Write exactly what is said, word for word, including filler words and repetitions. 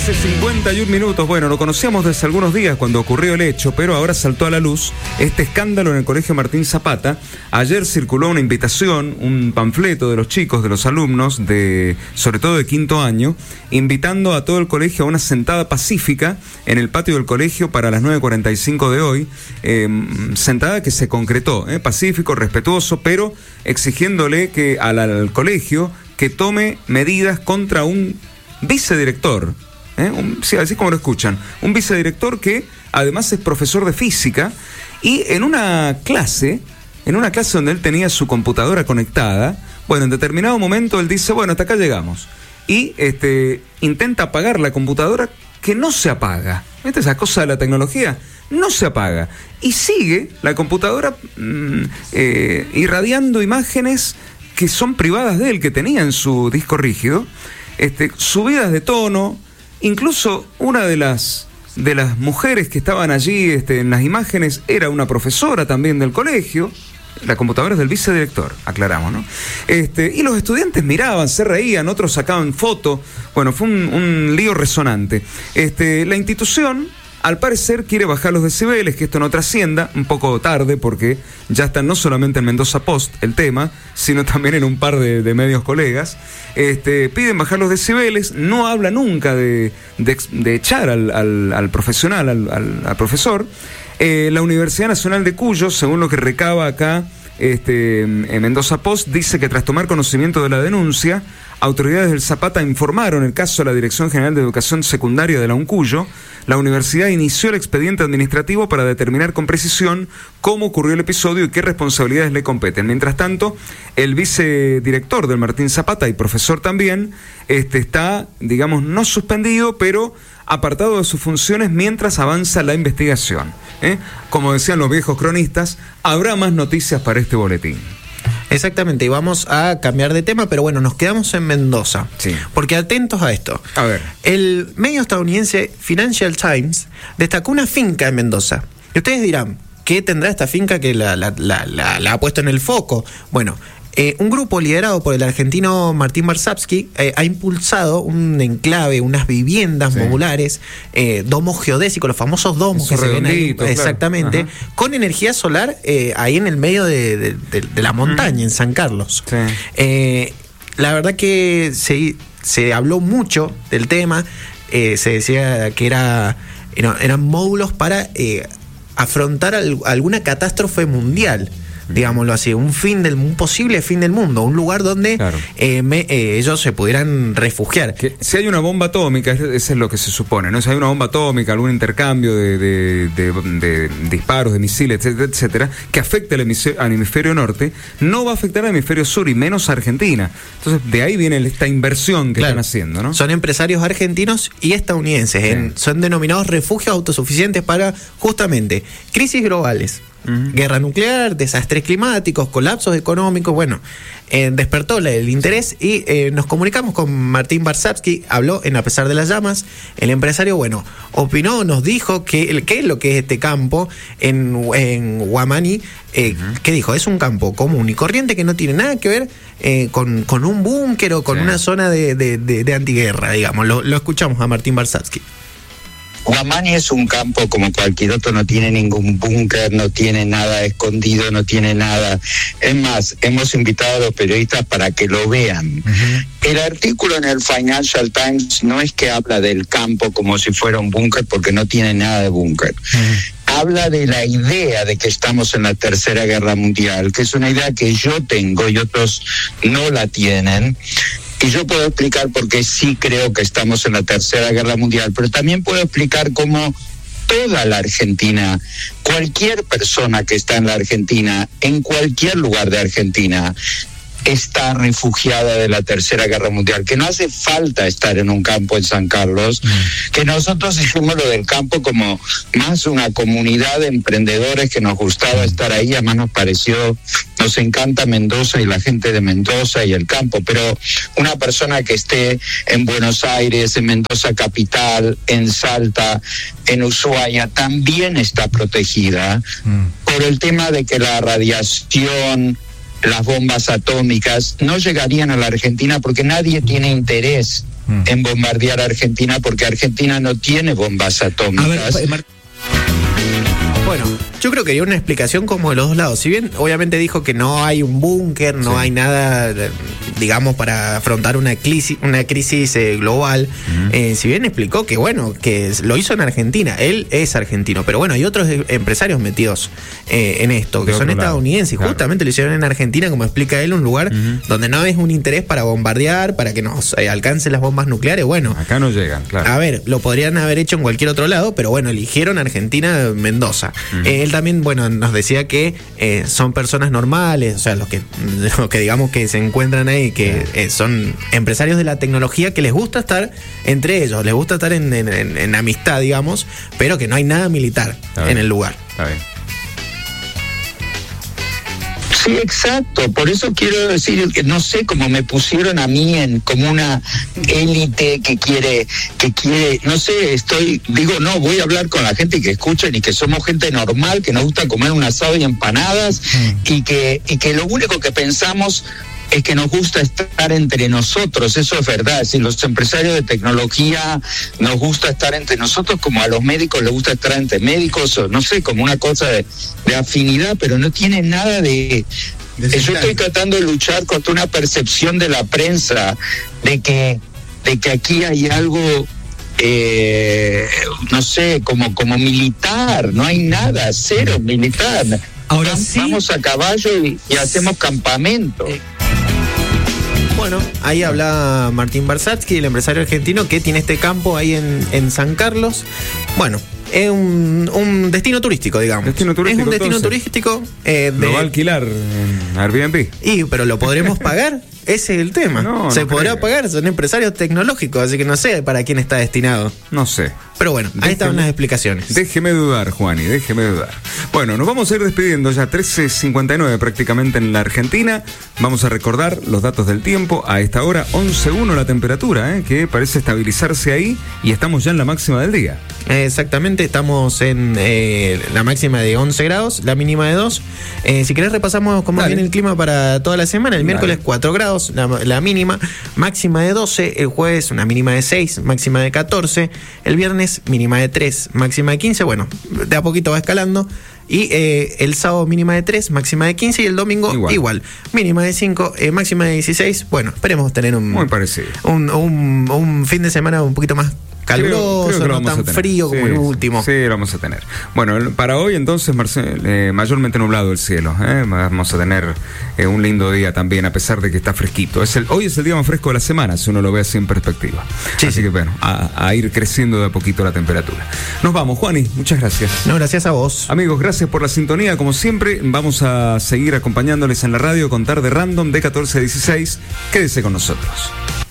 trece cincuenta y un minutos. Bueno, lo conocíamos desde algunos días cuando ocurrió el hecho, pero ahora saltó a la luz este escándalo en el Colegio Martín Zapata. Ayer circuló una invitación, un panfleto de los chicos, de los alumnos, de sobre todo de quinto año, invitando a todo el colegio a una sentada pacífica en el patio del colegio para las nueve cuarenta y cinco de hoy. Eh, sentada que se concretó, eh, pacífico, respetuoso, pero exigiéndole que al, al colegio que tome medidas contra un vicedirector, ¿eh? un, sí, así como lo escuchan, un vicedirector que además es profesor de física y en una clase, en una clase donde él tenía su computadora conectada, bueno, en determinado momento él dice, bueno, hasta acá llegamos, y este, intenta apagar la computadora que no se apaga. ¿Viste esa cosa de la tecnología? No se apaga. Y sigue la computadora mmm, eh, irradiando imágenes que son privadas de él, que tenía en su disco rígido, este, subidas de tono. Incluso una de las de las mujeres que estaban allí este, en las imágenes era una profesora también del colegio. La computadora es del vicedirector, aclaramos, ¿no? Este, y los estudiantes miraban, se reían, otros sacaban fotos. Bueno, fue un, un lío resonante. Este, la institución, al parecer, quiere bajar los decibeles, que esto no trascienda, un poco tarde, porque ya está no solamente en Mendoza Post el tema, sino también en un par de, de medios colegas. Este, piden bajar los decibeles, no habla nunca de, de, de echar al, al, al profesional, al, al, al profesor. Eh, la Universidad Nacional de Cuyo, según lo que recaba acá este, en Mendoza Post, dice que tras tomar conocimiento de la denuncia, autoridades del Zapata informaron el caso a la Dirección General de Educación Secundaria de la UNCuyo. La universidad inició el expediente administrativo para determinar con precisión cómo ocurrió el episodio y qué responsabilidades le competen. Mientras tanto, el vicedirector del Martín Zapata y profesor también este, está, digamos, no suspendido, pero apartado de sus funciones mientras avanza la investigación. ¿eh? Como decían los viejos cronistas, habrá más noticias para este boletín. Exactamente, y vamos a cambiar de tema, pero bueno, nos quedamos en Mendoza. Sí. Porque atentos a esto. A ver. El medio estadounidense Financial Times destacó una finca en Mendoza. Y ustedes dirán, ¿qué tendrá esta finca que la, la, la, la, la ha puesto en el foco? Bueno, Eh, un grupo liderado por el argentino Martín Barsavsky eh, ha impulsado un enclave, unas viviendas sí. modulares, eh, domos geodésicos, los famosos domos Eso que se ven ahí, claro. exactamente, Ajá. con energía solar eh, ahí en el medio de, de, de, de la montaña, mm. en San Carlos. Sí. Eh, la verdad que se, se habló mucho del tema, eh, se decía que era, era eran módulos para eh, afrontar al, alguna catástrofe mundial. Digámoslo así, un fin del un posible fin del mundo, un lugar donde claro. eh, me, eh, ellos se pudieran refugiar. Que si hay una bomba atómica, eso es lo que se supone, ¿no? Si hay una bomba atómica, algún intercambio de, de, de, de disparos, de misiles, etcétera, etcétera, que afecte al hemisferio, al hemisferio norte, no va a afectar al hemisferio sur y menos a Argentina. Entonces, de ahí viene esta inversión que claro. están haciendo, ¿no? Son empresarios argentinos y estadounidenses, sí. en, son denominados refugios autosuficientes para justamente crisis globales. Uh-huh. Guerra nuclear, desastres climáticos, colapsos económicos. Bueno, eh, despertó la, el interés y eh, nos comunicamos con Martín Barsavsky. Habló en A Pesar de las Llamas. El empresario, bueno, opinó, nos dijo que, qué es lo que es este campo en, en Huamaní. Eh, uh-huh. ¿Qué dijo? Es un campo común y corriente que no tiene nada que ver eh, con, con un búnker o con sí. una zona de, de, de, de antiguerra, digamos. Lo, lo escuchamos a Martín Barsavsky. Huamaní es un campo como cualquier otro, no tiene ningún búnker, no tiene nada escondido, no tiene nada. Es más, hemos invitado a los periodistas para que lo vean. Uh-huh. El artículo en el Financial Times no es que habla del campo como si fuera un búnker, porque no tiene nada de búnker. Uh-huh. Habla de la idea de que estamos en la Tercera Guerra Mundial, que es una idea que yo tengo y otros no la tienen. Y yo puedo explicar por qué sí creo que estamos en la Tercera Guerra Mundial, pero también puedo explicar cómo toda la Argentina, cualquier persona que está en la Argentina, en cualquier lugar de Argentina, está refugiada de la Tercera Guerra Mundial, que no hace falta estar en un campo en San Carlos, mm. que nosotros hicimos lo del campo como más una comunidad de emprendedores que nos gustaba estar ahí, además nos pareció, nos encanta Mendoza y la gente de Mendoza y el campo, pero una persona que esté en Buenos Aires, en Mendoza capital, en Salta, en Ushuaia, también está protegida mm. por el tema de que la radiación, las bombas atómicas no llegarían a la Argentina porque nadie tiene interés mm. en bombardear a Argentina, porque Argentina no tiene bombas atómicas. A ver, Mar- Bueno, yo creo que hay una explicación como de los dos lados. Si bien obviamente dijo que no hay un búnker, no sí. hay nada, digamos, para afrontar una crisis, una crisis eh, global, uh-huh. eh, si bien explicó que, bueno, que lo hizo en Argentina, él es argentino, pero bueno, hay otros empresarios metidos eh, en esto, que son estadounidenses, y claro. justamente lo hicieron en Argentina, como explica él, un lugar uh-huh. donde no es un interés para bombardear, para que nos eh, alcancen las bombas nucleares. Bueno, acá no llegan, claro. A ver, lo podrían haber hecho en cualquier otro lado, pero bueno, eligieron Argentina, Mendoza. Uh-huh. Eh, él también, bueno, nos decía que eh, son personas normales, o sea, los que, los que digamos que se encuentran ahí, que eh, son empresarios de la tecnología, que les gusta estar entre ellos, les gusta estar en, en, en, en amistad, digamos, pero que no hay nada militar en el lugar. Está bien. Sí, exacto. Por eso quiero decir que no sé cómo me pusieron a mí en como una élite que quiere, que quiere, no sé, estoy, digo, no, voy a hablar con la gente que escuchen y que somos gente normal, que nos gusta comer un asado y empanadas, mm. y que, y que lo único que pensamos es que nos gusta estar entre nosotros, eso es verdad. Si los empresarios de tecnología nos gusta estar entre nosotros, como a los médicos les gusta estar entre médicos, o no sé, como una cosa de, de afinidad, pero no tiene nada de... de yo estoy tratando de luchar contra una percepción de la prensa de que, de que aquí hay algo... Eh, no sé, como, como militar, no hay nada, cero militar. Ahora vamos, sí. Vamos a caballo y, y hacemos campamento. Eh. Bueno, ahí habla Martín Barsatsky, el empresario argentino que tiene este campo ahí en, en San Carlos. Bueno, es un, un destino turístico, digamos. Destino turístico, es un destino entonces, turístico. Eh, de... ¿Lo va a alquilar en Airbnb? Y, pero ¿lo podremos pagar? Ese es el tema. No, Se no podrá creo. pagar, son empresarios tecnológicos, así que no sé para quién está destinado. No sé. Pero bueno, Déjeme, ahí están las explicaciones. Déjeme dudar, Juani, déjeme dudar. Bueno, nos vamos a ir despidiendo ya, trece cincuenta y nueve prácticamente en la Argentina. Vamos a recordar los datos del tiempo. A esta hora, once punto uno la temperatura, ¿eh? que parece estabilizarse ahí, y estamos ya en la máxima del día. Exactamente, estamos en eh, la máxima de once grados, la mínima de dos. Eh, si querés repasamos cómo Dale. viene el clima para toda la semana. El miércoles Dale. cuatro grados, la, la mínima, máxima de doce. El jueves una mínima de seis, máxima de catorce. El viernes mínima de tres, máxima de quince. Bueno, de a poquito va escalando. Y eh, el sábado mínima de tres, máxima de quince. Y el domingo igual, igual mínima de cinco, eh, máxima de dieciséis. Bueno, esperemos tener un, Muy parecido. un, un, un fin de semana un poquito más caluroso, creo, creo no tan frío sí, como el último. Sí, lo vamos a tener. Bueno, para hoy entonces, Marcel, eh, mayormente nublado el cielo. ¿eh? Vamos a tener eh, un lindo día también, a pesar de que está fresquito. Es el, hoy es el día más fresco de la semana, si uno lo ve así en perspectiva. Sí, así sí. que bueno, a, a ir creciendo de a poquito la temperatura. Nos vamos, Juani, muchas gracias. No, gracias a vos. Amigos, gracias por la sintonía. Como siempre, vamos a seguir acompañándoles en la radio con Tarde Random de catorce a dieciséis. Quédese con nosotros.